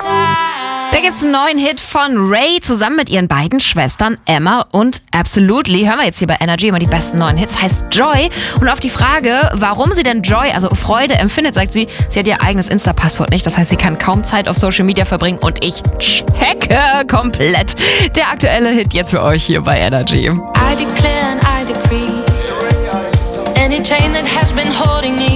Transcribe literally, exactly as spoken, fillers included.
Da gibt's einen neuen Hit von Ray zusammen mit ihren beiden Schwestern Emma und Absolutely. Hören wir jetzt hier bei Energy immer die besten neuen Hits. Heißt Joy. Und auf die Frage, warum sie denn Joy, also Freude, empfindet, sagt sie, sie hat ihr eigenes Insta-Passwort nicht. Das heißt, sie kann kaum Zeit auf Social Media verbringen und ich checke komplett. Der aktuelle Hit jetzt für euch hier bei Energy. I declare and I decree any chain that has been holding me